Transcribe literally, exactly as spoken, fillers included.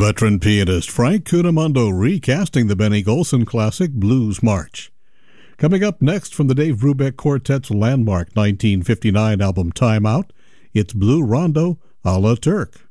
Veteran pianist Frank Cunimondo recasting the Benny Golson classic Blues March. Coming up next from the Dave Brubeck Quartet's landmark nineteen fifty-nine album Time Out, it's Blue Rondo a la Turk.